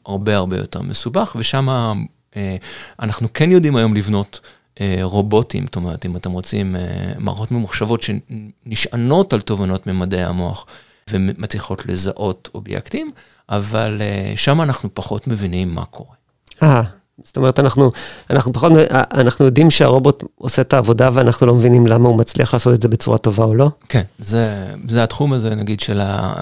הרבה הרבה יותר מסובך, ושם אנחנו כן יודעים היום לבנות רובוטים, זאת אומרת, אם אתם רוצים מערכות ממוחשבות שנשענות על תובנות ממדעי המוח, ומצליחות לזהות אובייקטים, אבל שם אנחנו פחות מבינים מה קורה. זאת אומרת, אנחנו יודעים שהרובוט עושה את העבודה, ואנחנו לא מבינים למה הוא מצליח לעשות את זה בצורה טובה או לא? כן, זה התחום הזה, נגיד, של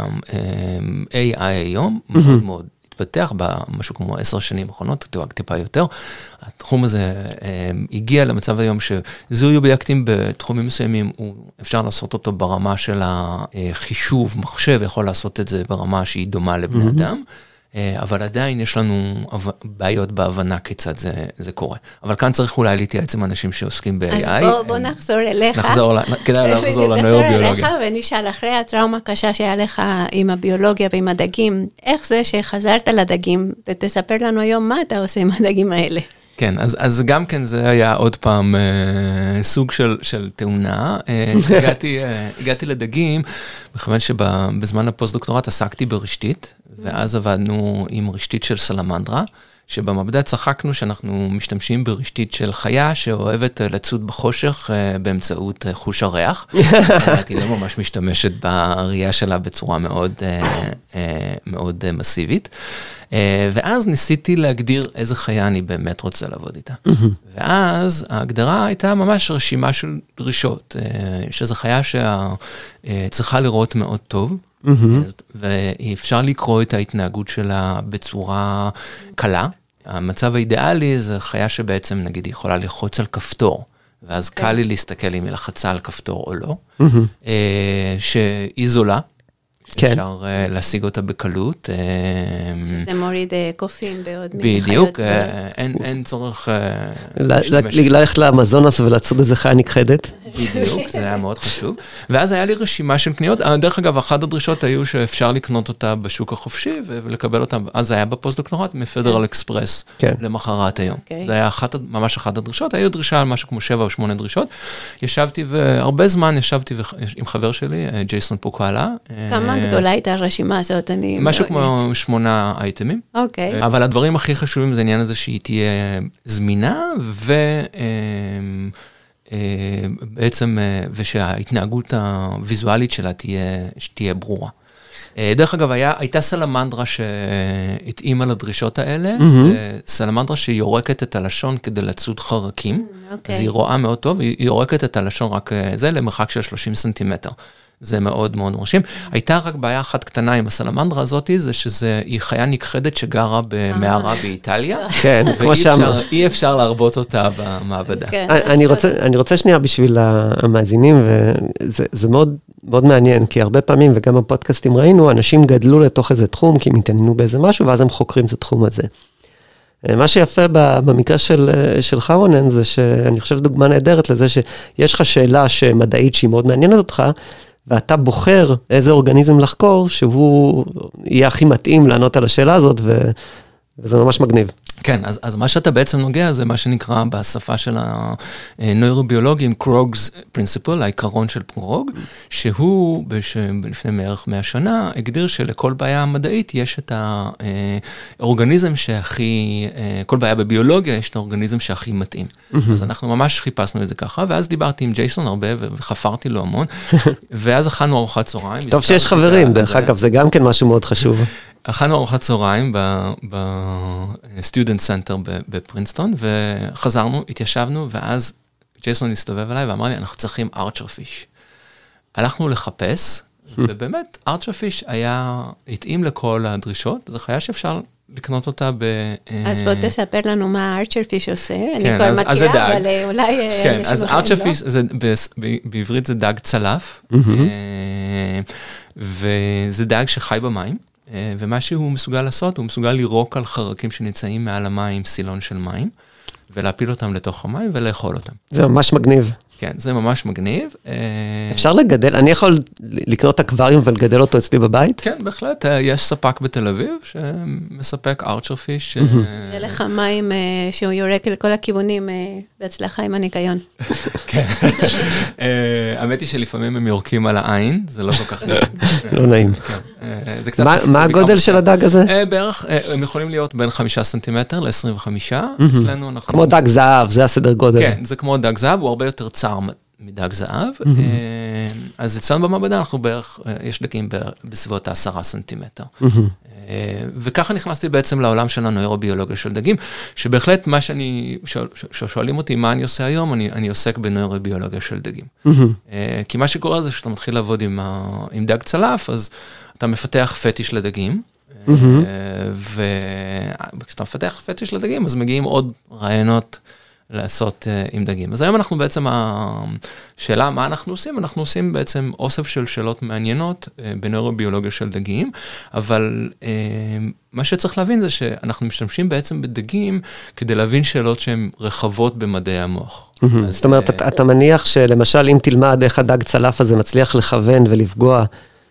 ה-AI היום, מאוד מאוד התפתח במשהו כמו 10 שנים האחרונות, טיפה יותר. התחום הזה הגיע למצב היום שזיהוי אובייקטים בתחומים מסוימים, אפשר לעשות אותו ברמה של החישוב, מחשב יכול לעשות את זה ברמה שהיא דומה לבני אדם, אבל עדיין יש לנו בעיות בהבנה כיצד זה קורה. אבל כאן צריך אולי להתייעץ עם אנשים שעוסקים ב-AI. אז בוא נחזור אליך. כדאי לחזור לנוירוביולוגיה. ונשאל, אחרי הטראומה הקשה שהיה לך עם הביולוגיה ועם הדגים, איך זה שחזרת לדגים, ותספר לנו היום מה אתה עושה עם הדגים האלה? כן, אז גם כן זה היה עוד פעם סוג של תאונה. הגעתי לדגים, מכיוון שבזמן הפוסט-דוקטורט עסקתי ברשתית, ואז עבדנו עם רשתית של סלמנדרה, שבמעבדה צחקנו שאנחנו משתמשים ברשתית של חיה שאוהבת לצוד בחושך באמצעות חוש הריח. הייתי לא ממש משתמשת בראייה שלה בצורה מאוד, מאוד מסיבית. ואז ניסיתי להגדיר איזה חיה אני באמת רוצה לעבוד איתה. ואז ההגדרה הייתה ממש רשימה של דרישות, שזו חיה שצריכה לראות מאוד טוב, ואפשר לקרוא את ההתנהגות שלה בצורה קלה. המצב האידיאלי זה חיה שבעצם נגיד יכולה ללחוץ על כפתור, ואז קל לי להסתכל אם היא לחצה על כפתור או לא, שהיא זולה, שאפשר להשיג אותה בקלות. זה מוריד קופים בעוד בדיוק, אין צורך... ללכת לאמזונס ולצוד איזה חיה נכחדת. בדיוק, זה היה מאוד חשוב. ואז היה לי רשימה של קניות. דרך אגב, אחת הדרישות היו שאפשר לקנות אותה בשוק החופשי ולקבל אותה. אז זה היה בפוסט-דוקטורט מפדרל אקספרס למחרת היום. זה היה ממש אחת הדרישות. היו דרישה על משהו כמו 7 או 8 דרישות. ישבתי והרבה זמן ישבתי עם חבר שלי, ג'ייסון פוקאלה. כמה גדולה הייתה הרשימה הזאת? משהו כמו 8 אייטמים. אוקיי. אבל הדברים הכי חשובים זה העניין הזה שהיא תהיה זמינה בעצם, ושההתנהגות הוויזואלית שלה תהיה ברורה. דרך אגב, הייתה סלמנדרה שהתאימה לדרישות האלה, זה סלמנדרה שיורקת את הלשון כדי לצוד חרקים, אז היא רואה מאוד טוב, היא יורקת את הלשון רק זה, למרחק של 30 סנטימטר. זה מאוד מאוד מרשים. הייתה רק בעיה אחת קטנה עם הסלמנדרה הזאת, זה שהיא חיה נכחדת שגרה במערה באיטליה, כן, כמו שאמר. אי אפשר להרבות אותה במעבדה. אני רוצה שנייה בשביל המאזינים, וזה מאוד מאוד מעניין, כי הרבה פעמים, וגם בפודקאסטים ראינו, אנשים גדלו לתוך איזה תחום, כי הם התעניינו באיזה משהו, ואז הם חוקרים את התחום הזה. מה שיפה במקרה שלך רונן, זה שאני חושב דוגמה נהדרת לזה שיש לך שאלה שמדעית שהיא מאוד מעניינת אותך, ואתה בוחר איזה אורגניזם לחקור, שהוא יהיה הכי מתאים לענות על השאלה הזאת, וזה ממש מגניב. כן, אז מה שאתה בעצם נוגע, זה מה שנקרא בשפה של הנוירוביולוגים, קרוג's principle, העיקרון של קרוג, שהוא לפני בערך 100 שנה, הגדיר שלכל בעיה מדעית יש את האורגניזם שהכי, כל בעיה בביולוגיה יש את האורגניזם שהכי מתאים. אז אנחנו ממש חיפשנו את זה ככה, ואז דיברתי עם ג'ייסון הרבה, וחפרתי לו המון, ואז אכלנו ארוחת צהריים. טוב שיש חברים, דרך אגב, זה גם כן משהו מאוד חשוב. אכלנו ארוחת צהריים בסטודנט סנטר בפרינסטון, וחזרנו, התיישבנו, ואז ג'ייסון הסתובב אליי ואמר לי, אנחנו צריכים ארצ'ר פיש. הלכנו לחפש, ובאמת ארצ'ר פיש התאים לכל הדרישות, זו חיה שאפשר לקנות אותה אז בוא תספר לנו מה ארצ'ר פיש עושה, אני כבר מכירה, אבל אולי... כן, אז ארצ'ר פיש, בעברית זה דג צלף, וזה דג שחי במים, ומה שהוא מסוגל לעשות, הוא מסוגל לירוק על חרקים שנמצאים מעל המים, סילון של מים, ולהפיל אותם לתוך המים ולאכול אותם. זה ממש מגניב. כן, זה ממש מגניב. אפשר לגדל, אני יכול לקנות אקווריום ולגדל אותו אצלי בבית? כן, בהחלט. יש ספק בתל אביב שמספק ארצ'ר פיש. יהיה לך מים שהוא יורק לכל הכיוונים בהצלחה עם הניקיון. כן. האמת היא שלפעמים הם יורקים על העין, זה לא כל כך נעים. לא נעים. מה הגודל של הדג הזה? בערך, הם יכולים להיות בין 5 סנטימטר ל-25, אצלנו אנחנו... כמו דג זהב, זה הסדר גודל. כן, זה כמו דג זהב, הוא הרבה יותר צר מדג זהב, אז אצלנו במעבדה אנחנו בערך, יש דגים בסביבות 10 סנטימטר. וככה נכנסתי בעצם לעולם של הנוירוביולוגיה של דגים, שבהחלט מה שואלים אותי מה אני עושה היום, אני עוסק בנוירוביולוגיה של דגים. כי מה שקורה זה שאתה מתחיל לעבוד עם דג צלף, אז אתה מפתח פטיש לדגים, וכשאתה מפתח פטיש לדגים, אז מגיעים עוד רעיונות לעשות עם דגים. אז היום אנחנו בעצם, השאלה מה אנחנו עושים? אנחנו עושים בעצם אוסף של שאלות מעניינות בנוירוביולוגיה של דגים, אבל מה שצריך להבין זה שאנחנו משתמשים בעצם בדגים כדי להבין שאלות שהן רחבות במדעי המוח. זאת אומרת, אתה מניח שלמשל אם תלמד איך הדג צלף הזה מצליח לכוון ולפגוע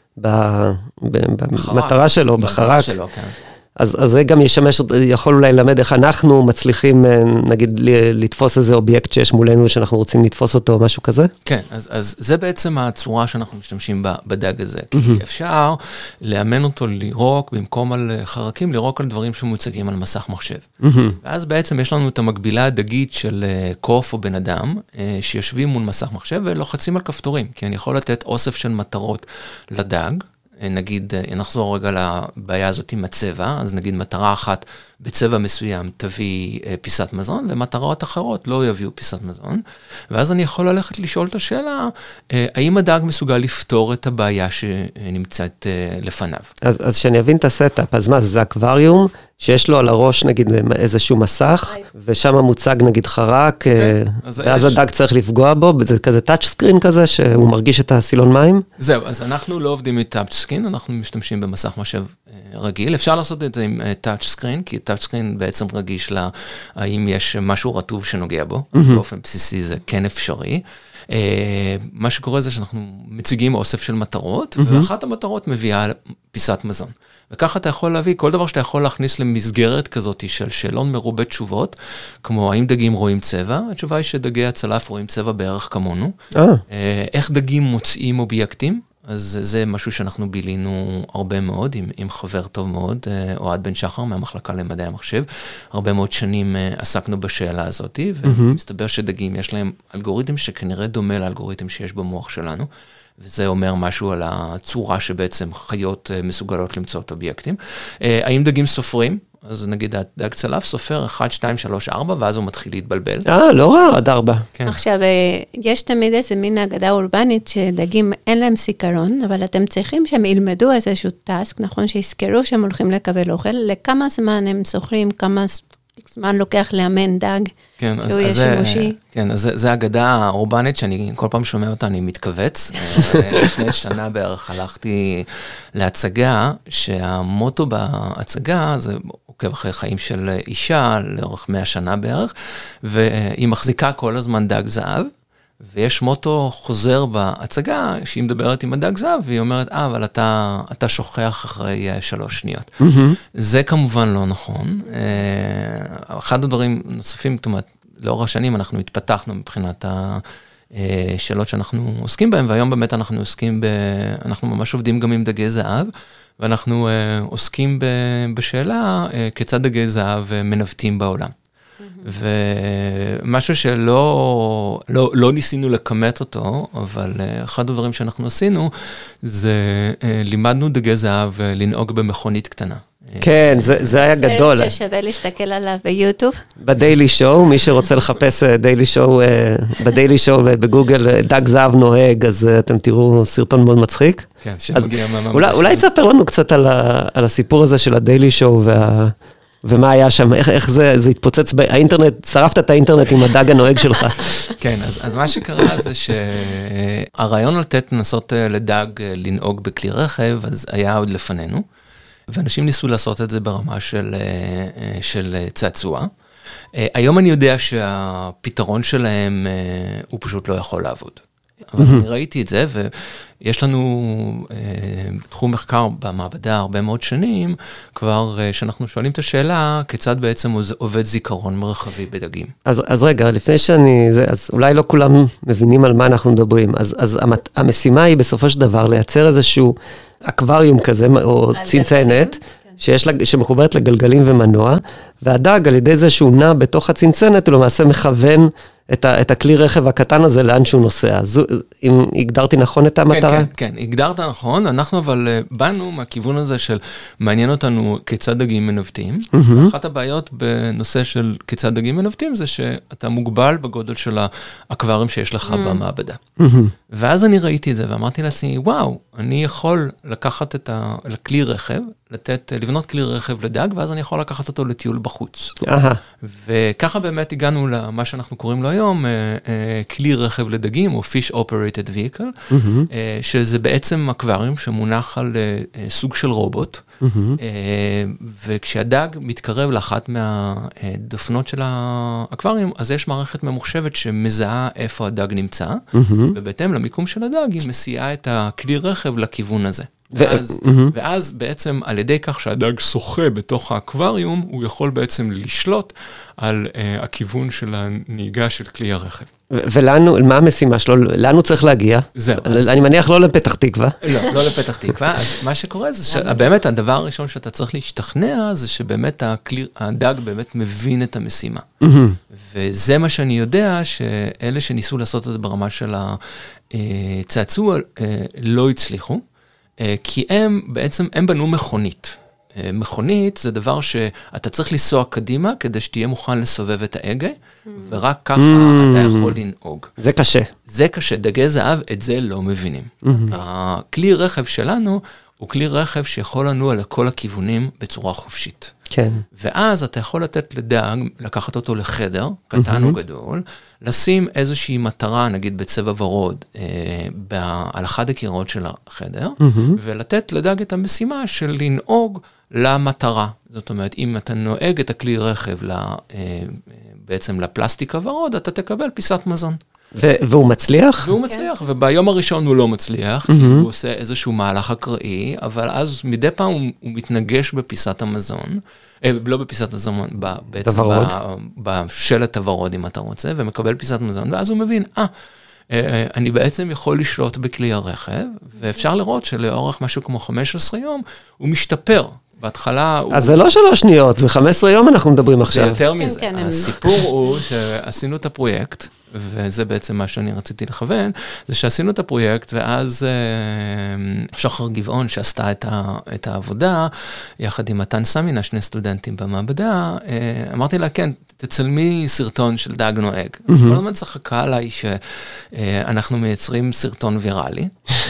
במטרה שלו, בחרק, אז זה גם ישמש, יכול אולי ללמד איך אנחנו מצליחים, נגיד, לתפוס איזה אובייקט שיש מולנו, שאנחנו רוצים לתפוס אותו, משהו כזה? כן, אז זה בעצם הצורה שאנחנו משתמשים בדג הזה, כי אפשר לאמן אותו לירוק, במקום על חרקים, לירוק על דברים שמוצגים על מסך מחשב. ואז בעצם יש לנו את המקבילה הדגית של קוף או בן אדם, שיושבים מול מסך מחשב ולוחצים על כפתורים, כי אני יכול לתת אוסף של מטרות לדג, נגיד, נחזור רגע לבעיה הזאת עם הצבע, אז נגיד מטרה אחת בצבע מסוים תביא פיסת מזון, ומטרות אחרות לא יביאו פיסת מזון, ואז אני יכול ללכת לשאול את השאלה, האם הדג מסוגל לפתור את הבעיה שנמצאת לפניו. אז שאני אבין את הסטאפ, אז מה, זה אקווריום, שיש לו על הראש נגיד איזשהו מסך, ושם מוצג נגיד חרק, ואז הדג צריך לפגוע בו, זה כזה טאצ' סקרין כזה, שהוא מרגיש את הסילון מים? זהו, אז אנחנו לא עובדים עם טאצ' סקרין, אנחנו משתמשים במסך מחשב רגיל, אפשר לעשות את זה עם טאצ' סקרין, כי טאצ' סקרין בעצם רגיש לה, האם יש משהו רטוב שנוגע בו, באופן בסיסי זה כן אפשרי. מה שקורה זה שאנחנו מציגים אוסף של מטרות, ואחת המטרות מביאה פיסת מזון. וככה אתה יכול להביא, כל דבר שאתה יכול להכניס למסגרת כזאת של שאלון מרובה תשובות, כמו האם דגים רואים צבע, התשובה היא שדגי הצלף רואים צבע בערך כמונו. איך דגים מוצאים אובייקטים, אז זה משהו שאנחנו בילינו הרבה מאוד, עם חבר טוב מאוד, אוהד בן שחר מהמחלקה למדעי המחשב. הרבה מאוד שנים עסקנו בשאלה הזאת, ומסתבר שדגים יש להם אלגוריתם שכנראה דומה לאלגוריתם שיש במוח שלנו, וזה אומר משהו על הצורה שבעצם חיות מסוגלות למצוא את אובייקטים. האם דגים סופרים? אז נגיד, דג צלף סופר 1, 2, 3, 4, ואז הוא מתחיל להתבלבל. לא רע, עד 4. כן. עכשיו, יש תמיד איזה מין אגדה אורבנית, שדגים אין להם סיכרון, אבל אתם צריכים שהם ילמדו איזשהו טסק, נכון? שיזכרו שהם הולכים לקבל אוכל, לכמה זמן הם סוחרים, כמה זמן לוקח לאמן דג, שהוא יהיה שימושי. כן, אז זה אגדה האורבנית, שאני כל פעם שומע אותה, אני מתכווץ. לפני שנה בערך הלכתי להצגה, שהמוטו בהצגה, זה עוקב אחרי חיים של אישה, לאורך 100 שנה בערך, והיא מחזיקה כל הזמן דג זהב, ויש מוטו חוזר בהצגה, שהיא מדברת עם הדג זהב, והיא אומרת, אבל אתה שוכח אחרי 3 שניות. זה כמובן לא נכון. אחד הדברים נוספים, זאת אומרת, לאורך השנים אנחנו התפתחנו מבחינת השאלות שאנחנו עוסקים בהן, והיום באמת אנחנו אנחנו ממש עובדים גם עם דגי זהב, ואנחנו עוסקים בשאלה כיצד דגי זהב מנווטים בעולם. ומשהו שלא ניסינו לכמת אותו, אבל אחד הדברים שאנחנו עשינו, זה לימדנו דגי זהב לנהוג במכונית קטנה. כן, זה היה גדול. סרט ששווה להסתכל עליו ביוטיוב. בדיילי שואו, מי שרוצה לחפש דיילי שואו, בדיילי שואו ובגוגל דג זהב נוהג, אז אתם תראו סרטון מאוד מצחיק. כן, שמגיע ממש. אולי תספר לנו קצת על הסיפור הזה של הדיילי שואו ומה היה שם, איך זה התפוצץ באינטרנט, שרפת את האינטרנט עם הדג הנוהג שלך. כן, אז מה שקרה זה שהרעיון לנסות לדג לנהוג בכלי רכב, אז היה עוד לפנינו, ואנשים ניסו לעשות את זה ברמה של צעצוע. היום אני יודע שהפתרון שלהם הוא פשוט לא יכול לעבוד. אבל אני ראיתי את זה, ויש לנו תחום מחקר במעבדה הרבה מאוד שנים, כבר שאנחנו שואלים את השאלה, כיצד בעצם עובד זיכרון מרחבי בדגים. אז רגע, לפני אז אולי לא כולם מבינים על מה אנחנו מדברים, אז המשימה היא בסופו של דבר לייצר איזשהו אקווריום כזה, או צנצנת, שמחוברת לגלגלים ומנוע, והדג על ידי זה שהוא נע בתוך הצנצנת, הוא למעשה מכוון את הכלי רכב הקטן הזה לאן שהוא נוסע. אז אם הגדרתי נכון את המטרה? כן, הגדרת נכון. אנחנו אבל באנו מהכיוון הזה של מעניין אותנו כיצד דגים מנווטים. אחת הבעיות בנושא של כיצד דגים מנווטים זה שאתה מוגבל בגודל של האקווריום שיש לך במעבדה. ואז אני ראיתי את זה ואמרתי לעצמי, וואו, אני יכול לקחת את הכלי רכב, לבנות כלי רכב לדג, ואז אני יכול לקחת אותו לטיול בחוץ. וככה באמת הגענו למה שאנחנו קוראים לו היום, כלי רכב לדגים, או Fish Operated Vehicle, שזה בעצם אקווריום שמונח על סוג של רובוט, וכשהדג מתקרב לאחת מהדופנות של האקווריום, אז יש מערכת ממוחשבת שמזהה איפה הדג נמצא, ובהתאם למיקום של הדג, היא מסיעה את הכלי רכב לכיוון הזה. ואז בעצם על ידי כך שהדג שוחה בתוך האקווריום, הוא יכול בעצם לשלוט על הכיוון של הנהיגה של כלי הרכב. ולנו, מה המשימה שלו? לאן צריך להגיע? זהו. אני מניח לא לפתח תקווה. לא לפתח תקווה. אז מה שקורה זה שבאמת הדבר הראשון שאתה צריך להשתכנע, זה שבאמת הדג באמת מבין את המשימה. וזה מה שאני יודע, שאלה שניסו לעשות את זה ברמה של הצעצוע, לא הצליחו. כי הם בנו מכונית. מכונית זה דבר שאתה צריך לנסוע קדימה, כדי שתהיה מוכן לסובב את ההגה, ורק ככה אתה יכול לנהוג. זה קשה. זה קשה. דגי זהב, את זה לא מבינים. הכלי רכב שלנו, הוא כלי רכב שיכול לנוע לכל הכיוונים בצורה חופשית. כן. ואז אתה יכול לתת לדג, לקחת אותו לחדר, קטן או גדול, לשים איזושהי מטרה, נגיד בצבע ורוד, על אחד הקירות של החדר, ולתת לדג את המשימה של לנהוג למטרה. זאת אומרת, אם אתה נוהג את הכלי רכב בעצם לפלסטיק הוורוד, אתה תקבל פיסת מזון. והוא מצליח? והוא מצליח, וביום הראשון הוא לא מצליח, כי הוא עושה איזשהו מהלך אקראי, אבל אז מדי פעם הוא מתנגש בפיסת המזון, לא בפיסת המזון, בעצם בשלט הוורוד, אם אתה רוצה, ומקבל פיסת מזון, ואז הוא מבין, אני בעצם יכול לשלוט בכלי הרכב, ואפשר לראות שלאורך משהו כמו 15 יום, הוא משתפר. בהתחלה אז זה לא 3 שניות, זה 15 יום אנחנו מדברים עכשיו. זה יותר מזה. הסיפור הוא שעשינו את הפרויקט, וזה בעצם מה שאני רציתי לכוון, זה שעשינו את הפרויקט, ואז שחר גבעון שעשתה את העבודה, יחד עם מתן סמינה, 2 סטודנטים במעבדה, אמרתי לה, כן, תצלמי סרטון של דג נוהג. כל הזמן צחקה עליי שאנחנו מייצרים סרטון ויראלי,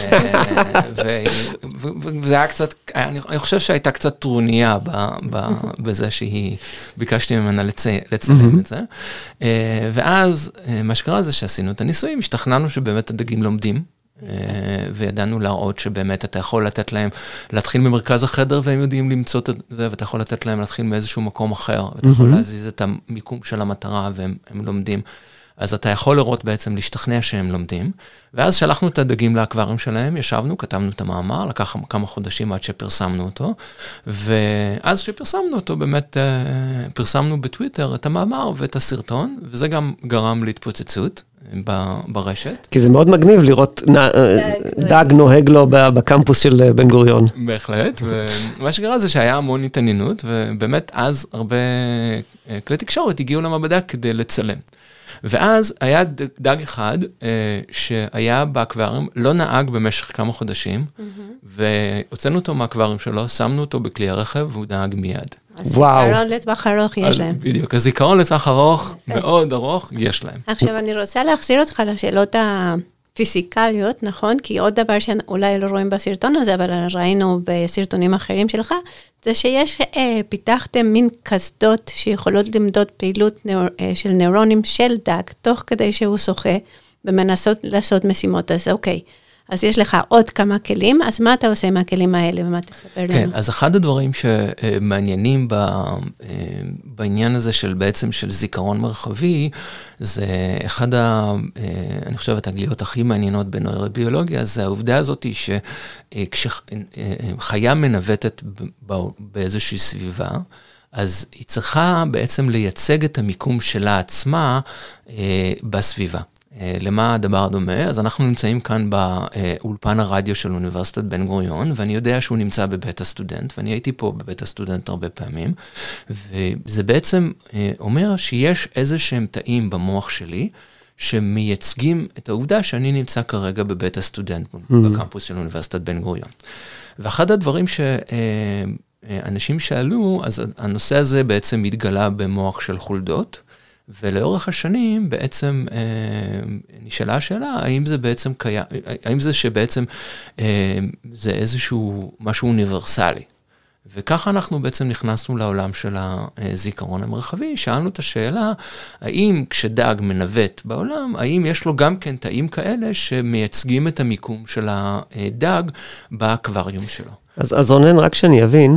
וזה היה קצת, אני חושב שהייתה קצת טרוניה בזה שהיא, ביקשתי ממנה לצלם את זה, ואז מה שקרה זה שעשינו את הניסויים, השתכנענו שבאמת הדגים לומדים, וידענו להראות שבאמת אתה יכול לתת להם, להתחיל ממרכז החדר, והם יודעים למצוא את זה, ואתה יכול לתת להם להתחיל מאיזשהו מקום אחר, ואתה יכול להזיז את המיקום של המטרה, והם לומדים. אז אתה יכול לראות בעצם, להשתכנע שהם לומדים, ואז שלחנו את הדגים לאקווריום שלהם, ישבנו, כתבנו את המאמר, לקח כמה חודשים עד שפרסמנו אותו, ואז שפרסמנו אותו, באמת פרסמנו בטוויטר את המאמר ואת הסרטון, וזה גם גרם להתפוצצות ברשת. כי זה מאוד מגניב לראות דג נוהג לו בקמפוס של בן גוריון. בהחלט, ומה שקרה זה שהיה המון התעניינות, ובאמת אז הרבה כלי תקשורת הגיעו למעבדה כדי לצלם. ואז היה דג אחד שהיה באקווריום, לא נהג במשך כמה חודשים, והוצאנו אותו מהאקווריום שלו, שמנו אותו בכלי הרכב, והוא נהג מיד. זיכרון לטווח ארוך יש להם. בדיוק, הזיכרון לטווח ארוך, מאוד ארוך, יש להם. עכשיו אני רוצה להחזיר אותך לשאלות הפיזיקליות, נכון? כי עוד דבר שאולי לא רואים בסרטון הזה, אבל ראינו בסרטונים אחרים שלך, זה שיש, פיתחתם מין קסדות שיכולות למדוד פעילות של נוירונים של דג, תוך כדי שהוא שוחה, ומנסות לעשות משימות. אז אוקיי, אז יש לך עוד כמה כלים, אז מה אתה עושה עם הכלים האלה, ומה תספר לנו? כן, אז אחד הדברים שמעניינים בעניין הזה של בעצם של זיכרון מרחבי, זה אחד אני חושב, התגליות הכי מעניינות בנוירוביולוגיה, זה העובדה הזאת שכשחיה מנווטת באיזושהי סביבה, אז היא צריכה בעצם לייצג את המיקום שלה עצמה בסביבה. למה הדבר דומה? אז אנחנו נמצאים כאן באולפן הרדיו של אוניברסיטת בן גוריון, ואני יודע שהוא נמצא בבית הסטודנט, ואני הייתי פה בבית הסטודנט הרבה פעמים, וזה בעצם אומר שיש איזה שהם תאים במוח שלי, שמייצגים את העובדה שאני נמצא כרגע בבית הסטודנט, בקמפוס של אוניברסיטת בן גוריון. ואחד הדברים שאנשים שאלו, אז הנושא הזה בעצם מתגלה במוח של חולדות, ולאורך השנים בעצם נשאלה השאלה, האם זה בעצם קיים, האם זה שבעצם זה איזשהו משהו אוניברסלי. וככה אנחנו בעצם נכנסנו לעולם של הזיכרון המרחבי, שאלנו את השאלה, האם כשדג מנווט בעולם, האם יש לו גם כן תאים כאלה שמייצגים את המיקום של הדג באקווריום שלו. אז רונן, רק שאני אבין,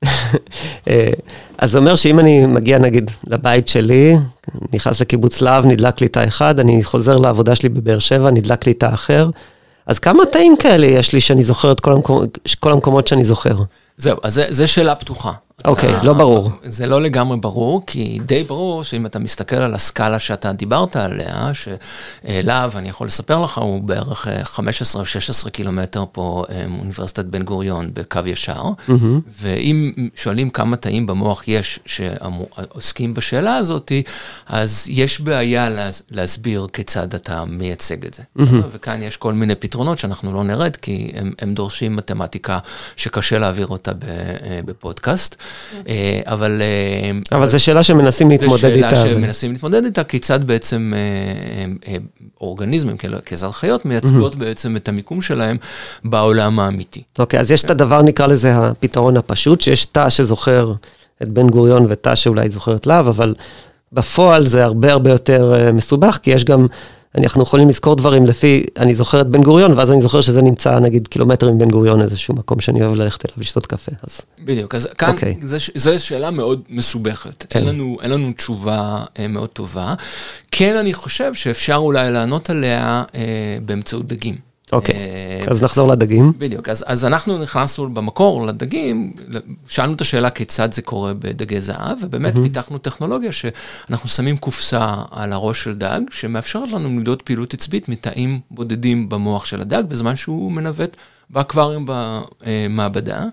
אז זה אומר שאם אני מגיע נגיד לבית שלי, נכנס לקיבוץ להב, נדלק לי תא אחד, אני חוזר לעבודה שלי בבאר שבע, נדלק לי תא אחר, אז כמה תאים כאלה יש לי שאני זוכר את כל המקומות שאני זוכר? זהו, אז זה שאלה פתוחה. אוקיי, לא ברור. זה לא לגמרי ברור, כי די ברור שאם אתה מסתכל על הסקאלה שאתה דיברת עליה, שלהב, אני יכול לספר לך, הוא בערך 15 או 16 קילומטר פה מאוניברסיטת בן גוריון בקו ישר, ואם שואלים כמה תאים במוח יש שעוסקים בשאלה הזאת, אז יש בעיה להסביר כיצד אתה מייצג את זה. וכאן יש כל מיני פתרונות שאנחנו לא נרד, כי הם דורשים מתמטיקה שקשה להעביר אותה בפודקאסט. אבל זו שאלה שמנסים להתמודד איתה. זו שאלה שמנסים להתמודד איתה, כיצד בעצם אורגניזמים, כעזר חיות, מייצגות בעצם את המיקום שלהם בעולם האמיתי. אוקיי, אז יש את הדבר, נקרא לזה הפתרון הפשוט, שיש תא שזוכר את בן גוריון ותא שאולי זוכר את להב, אבל בפועל זה הרבה הרבה יותר מסובך, כי יש גם, אנחנו יכולים לזכור דברים לפי, אני זוכר את בן גוריון, ואז אני זוכר שזה נמצא, נגיד, קילומטרים בן גוריון, איזשהו מקום שאני אוהב ללכת אליו לשתות קפה. בדיוק, אז כאן, זו שאלה מאוד מסובכת. אין לנו תשובה מאוד טובה. כן, אני חושב שאפשר אולי לענות עליה באמצעות דגים. אוקיי, אז נחזור לדגים. בדיוק, אז אנחנו נכנסנו במקור לדגים, שאלנו את השאלה כיצד זה קורה בדגי זהב, ובאמת פיתחנו טכנולוגיה שאנחנו שמים קופסה על הראש של דג, שמאפשרת לנו למדוד פעילות עצבית מתאים בודדים במוח של הדג, בזמן שהוא מנווט באקווריום במעבדה,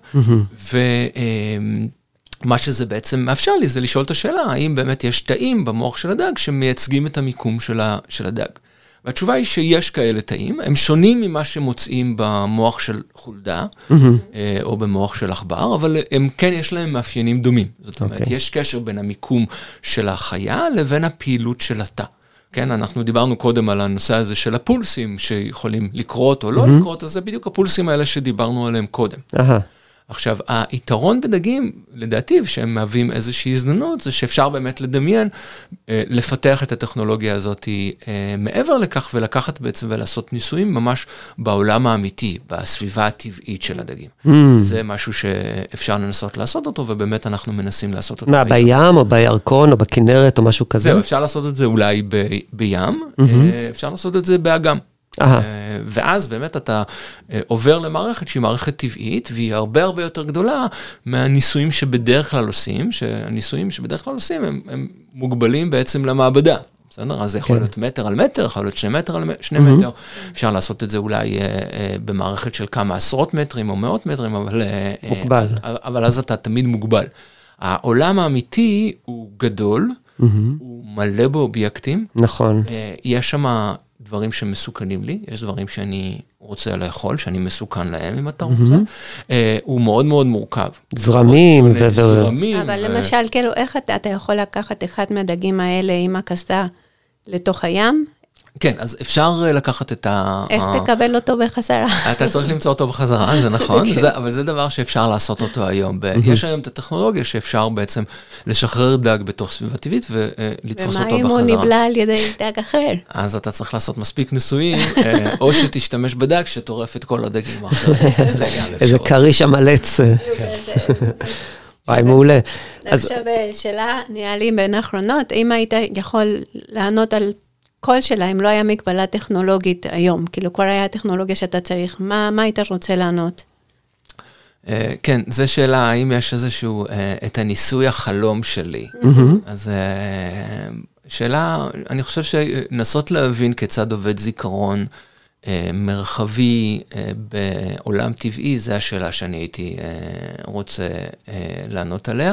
מה שזה בעצם מאפשר לי זה לשאול את השאלה, האם באמת יש תאים במוח של הדג שמייצגים את המיקום של הדג. והתשובה היא שיש כאלה תאים, הם שונים ממה שמוצאים במוח של חולדה, או במוח של עכבר, אבל הם כן יש להם מאפיינים דומים. זאת אומרת, יש קשר בין המיקום של החיה לבין הפעילות של התא. כן, אנחנו דיברנו קודם על הנושא הזה של הפולסים, שיכולים לקרות או לא לקרות, אז זה בדיוק הפולסים האלה שדיברנו עליהם קודם. עכשיו, היתרון בדגים, לדעתי, שהם מהווים איזושהי הזדמנות, זה שאפשר באמת לדמיין, לפתח את הטכנולוגיה הזאת מעבר לכך, ולקחת בעצם ולעשות ניסויים ממש בעולם האמיתי, בסביבה הטבעית של הדגים. זה משהו שאפשר לנסות לעשות אותו, ובאמת אנחנו מנסים לעשות אותו. מה, בים או בירקון או בכנרת או משהו כזה? זהו, אפשר לעשות את זה אולי בים, אפשר לעשות את זה באגם. ואז באמת אתה עובר למערכת שהיא מערכת טבעית, והיא הרבה הרבה יותר גדולה מהניסויים שבדרך כלל עושים, שהניסויים שבדרך כלל עושים הם מוגבלים בעצם למעבדה. בסדר? אז זה יכול להיות מטר על מטר, יכול להיות 2 מטר על 2 מטר, אפשר לעשות את זה אולי במערכת של כמה עשרות מטרים או מאות מטרים, אבל אז אתה תמיד מוגבל. העולם האמיתי הוא גדול, הוא מלא באובייקטים. נכון. יש שם דברים שמסוכנים לי, יש דברים שאני רוצה לאכול, שאני מסוכן להם, אם אתה רוצה. הוא מאוד מאוד מורכב. זרמים. אבל למשל, כאילו, איך אתה יכול לקחת אחד מהדגים האלה עם הקסדה לתוך הים? כן, אז אפשר לקחת את איך תקבל אותו בחזרה? אתה צריך למצוא אותו בחזרה, זה נכון, אבל זה דבר שאפשר לעשות אותו היום. יש היום את הטכנולוגיה שאפשר בעצם לשחרר דג בתוך סביבה טבעית ולתפוס אותו בחזרה. ומה אם הוא נבלע על ידי דג אחר? אז אתה צריך לעשות מספיק ניסויים, או שתשתמש בדג שטורף את כל הדגים האחרים. איזה קריש המלץ. וואי, מעולה. עכשיו, שאלה נראה לי בין האחרונות, אם היית יכול לענות על כל שלה, אם לא היה מגבלה טכנולוגית היום, כאילו כבר היה טכנולוגיה שאתה צריך, מה היית רוצה לענות? כן, זו שאלה, האם יש איזשהו, את הניסוי החלום שלי. אז שאלה, אני חושב שנסות להבין כיצד עובד זיכרון מרחבי בעולם טבעי, זו השאלה שאני הייתי רוצה לענות עליה.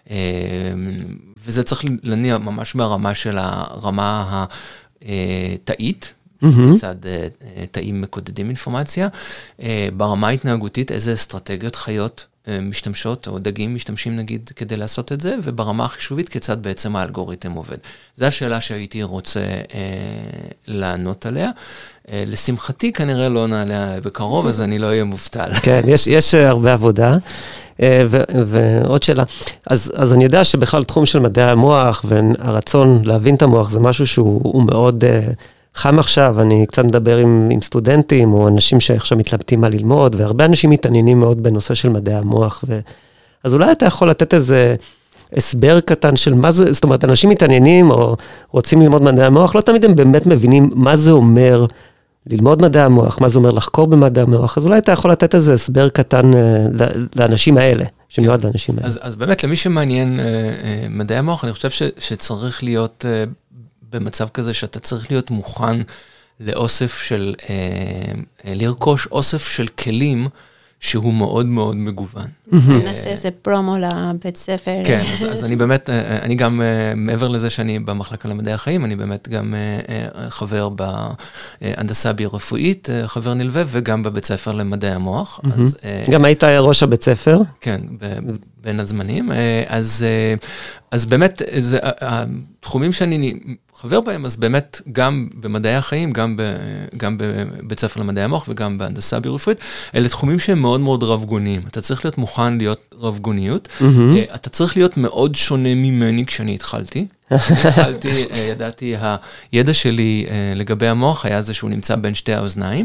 וזה צריך להניע ממש ברמה של הרמה התאית, כיצד תאים מקודדים אינפורמציה. ברמה ההתנהגותית, איזה אסטרטגיות חיות משתמשות, או דגים משתמשים נגיד כדי לעשות את זה, וברמה החישובית, כיצד בעצם האלגוריתם עובד. זו השאלה שהייתי רוצה לענות עליה. לשמחתי כנראה לא נעלה עליה בקרוב, אז אני לא אהיה מובטל. כן, יש הרבה עבודה. ועוד שאלה, אז אני יודע שבכלל תחום של מדעי המוח, והרצון להבין את המוח, זה משהו שהוא מאוד חם עכשיו. אני קצת מדבר עם סטודנטים, או אנשים שעכשיו מתלבטים מה ללמוד, והרבה אנשים מתעניינים מאוד בנושא של מדעי המוח. אז אולי אתה יכול לתת איזה הסבר קטן של מה זה, זאת אומרת, אנשים מתעניינים, או רוצים ללמוד מדעי המוח, לא תמיד הם באמת מבינים מה זה אומר ללמוד מדעי המוח, מה זה אומר לחקור במדעי המוח, אז אולי אתה יכול לתת איזה הסבר קטן לאנשים האלה, שמיועד לאנשים האלה. אז באמת, למי שמעניין מדעי המוח, אני חושב שצריך להיות במצב כזה, שאתה צריך להיות מוכן לאוסף של, לרכוש אוסף של כלים, שהוא מאוד מאוד מגוון. נעשה איזה פרומו לבית ספר. כן, אז אני באמת, אני גם, מעבר לזה שאני במחלקה למדעי החיים, אני באמת גם חבר בהנדסה ביו-רפואית, חבר נלווה, וגם בבית ספר למדעי המוח. גם היית ראש הבית ספר? כן, בין הזמנים. אז באמת, התחומים שאני חבר בהם, אז באמת גם במדעי החיים, גם בבית ספר למדעי המוח וגם בהנדסה ביו-רפואית, אלה תחומים שהם מאוד מאוד רב-גוניים. אתה צריך להיות מוכן להיות רב-גוניות. אתה צריך להיות מאוד שונה ממני כשאני התחלתי. ידעתי, הידע שלי לגבי המוח היה זה שהוא נמצא בין שתי האוזניים,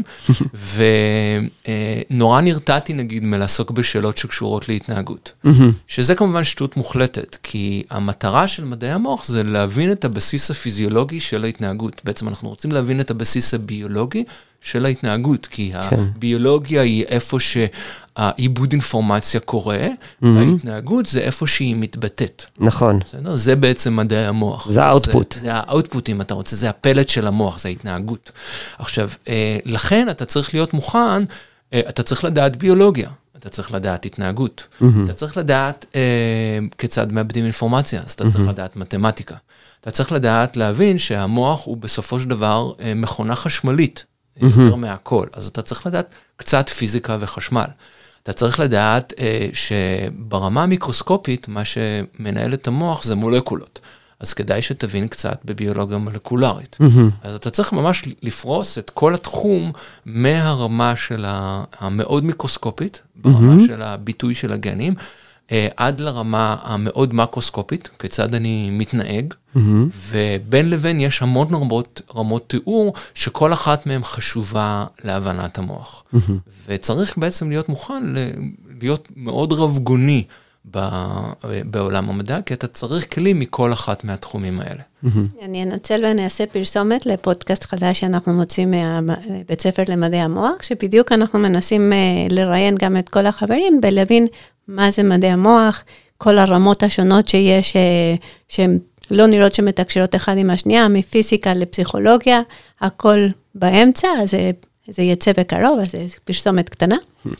ונורא נרתעתי נגיד מלעסוק בשאלות שקשורות להתנהגות. שזה כמובן שטות מוחלטת, כי המטרה של מדעי המוח זה להבין את הבסיס הפיזיולוגי של ההתנהגות. בעצם אנחנו רוצים להבין את הבסיס הביולוגי של ההתנהגות, כי הביולוגיה היא איפה שהעיבוד אינפורמציה קורה, וההתנהגות זה איפה שהיא מתבטאת. נכון. זה בעצם מדעי המוח. זה האוטפוט. זה האוטפוט, אם אתה רוצה, זה הפלט של המוח, זה ההתנהגות. עכשיו, לכן אתה צריך להיות מוכן, אתה צריך לדעת ביולוגיה, אתה צריך לדעת התנהגות, אתה צריך לדעת כיצד מאבדים אינפורמציה, אז אתה צריך לדעת מתמטיקה. אתה צריך לדעת להבין שהמוח הוא בסופו של דבר מכונה חשמלית, יותר מהכל. אז אתה צריך לדעת קצת פיזיקה וחשמל. אתה צריך לדעת שברמה המיקרוסקופית, מה שמנהל את המוח זה מולקולות. אז כדאי שתבין קצת בביולוגיה מולקולרית. אז אתה צריך ממש לפרוס את כל התחום מהרמה של המאוד מיקרוסקופית, ברמה של הביטוי של הגנים, עד לרמה המאוד מקרוסקופית, כיצד אני מתנהג, ובין לבין יש המון רמות תיאור, שכל אחת מהן חשובה להבנת המוח. וצריך בעצם להיות מוכן להיות מאוד רב-גוני בעולם המדע, כי אתה צריך כלים מכל אחת מהתחומים האלה. אני אנצל ואני אעשה פרסומת לפודקאסט חדש שאנחנו מוצאים מבית ספר למדעי המוח, שבדיוק אנחנו מנסים לראיין גם את כל החברים, ולהבין מה זה מדעי המוח, כל הרמות השונות שיש, שהן לא נראות שמתקשרות אחד עם השנייה, מפיזיקה לפסיכולוגיה, הכל באמצע, אז זה יצא בקרוב, אז זה פרסומת קטנה.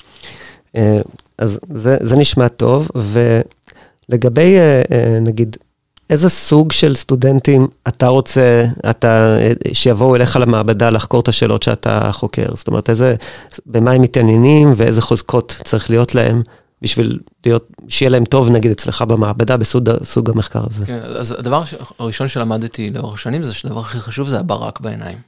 אז זה נשמע טוב, ולגבי, נגיד, איזה סוג של סטודנטים אתה רוצה, שיבואו אליך למעבדה לחקור את השאלות שאתה חוקר? זאת אומרת, במה הם מתעניינים ואיזה חוזקות צריך להיות להם, בשביל שיהיה להם טוב, נגיד, אצלך במעבדה, בסוג המחקר הזה. כן, אז הדבר הראשון שלמדתי לאורך שנים, זה שהדבר הכי חשוב זה הברק בעיניים.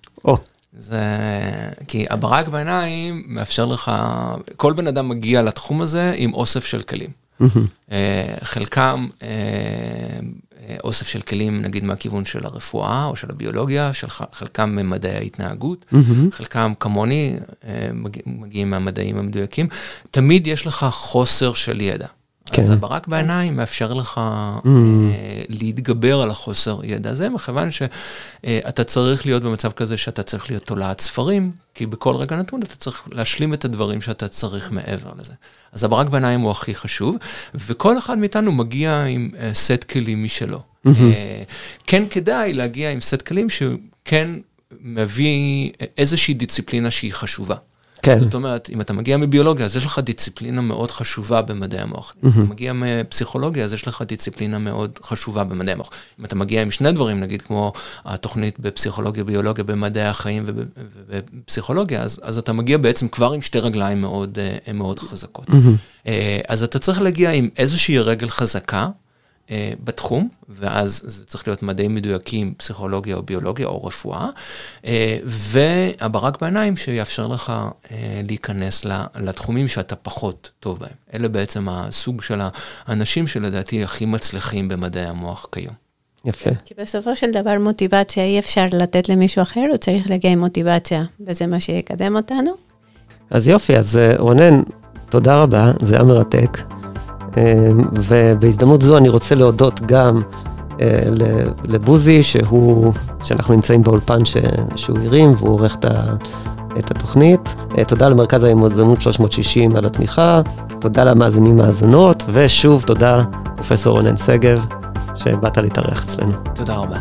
כי הברק בעיניים מאפשר לך, כל בן אדם מגיע לתחום הזה עם אוסף של כלים. חלקם אוסף של כלים, נגיד מהכיוון של הרפואה או של הביולוגיה, חלקם ממדעי ההתנהגות, חלקם כמוני מגיעים מהמדעים המדויקים. תמיד יש לך חוסר של ידע. אז הברק בעיניים מאפשר לך להתגבר על החוסר ידע הזה, מכיוון שאתה צריך להיות במצב כזה שאתה צריך להיות תולעת ספרים, כי בכל רגע נתון אתה צריך להשלים את הדברים שאתה צריך מעבר לזה. אז הברק בעיניים הוא הכי חשוב, וכל אחד מאיתנו מגיע עם סט כלים משלו. כן כדאי להגיע עם סט כלים שכן מביא איזושהי דיסציפלינה שהיא חשובה. כן. זאת אומרת, אם אתה מגיע מביולוגיה, אז יש לך דיסציפלינה מאוד חשובה במדעי המוח. אם אתה מגיע מפסיכולוגיה, אז יש לך דיסציפלינה מאוד חשובה במדעי המוח. אם אתה מגיע עם שני דברים, נגיד כמו התוכנית בפסיכולוגיה, ביולוגיה, במדעי החיים ובפסיכולוגיה, אז אתה מגיע בעצם כבר עם שתי רגליים מאוד חזקות. אז אתה צריך להגיע עם איזושהי רגל חזקה, בתחום, ואז זה צריך להיות מדעים מדויקים, פסיכולוגיה או ביולוגיה או רפואה, והברק בעיניים שיאפשר לך להיכנס לתחומים שאתה פחות טוב בהם. אלה בעצם הסוג של האנשים שלדעתי הכי מצליחים במדעי המוח כיום. יפה. כי בסופו של דבר מוטיבציה אי אפשר לתת למישהו אחר, הוא צריך להגיע עם מוטיבציה, וזה מה שיקדם אותנו. אז יופי, אז רונן, תודה רבה, זה היה מרתק. ובהזדמנות זו אני רוצה להודות גם לבוזי, שאנחנו נמצאים באולפן שהוא הרים, והוא עורך את התוכנית. תודה למרכז היזמות 360 על התמיכה, תודה למאזינים מאזינות, ושוב תודה פרופסור רונן שגב, שבאת להתארח אצלנו. תודה רבה.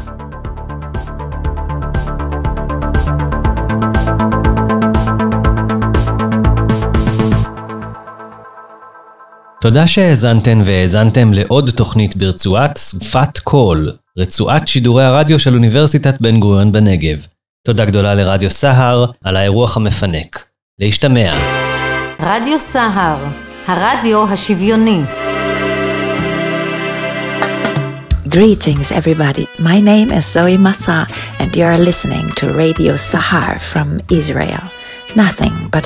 תודה שהאזנתן והאזנתם לעוד תוכנית ברצועת סופת קול, רצועת שידורי הרדיו של אוניברסיטת בן גוריון בנגב. תודה גדולה לרדיו סהר על האירוח המפנק. להשתמע. רדיו סהר, הרדיו השוויוני. Greetings everybody, my name is Zoe Massa and you are listening to Radio Sahar from Israel. Nothing but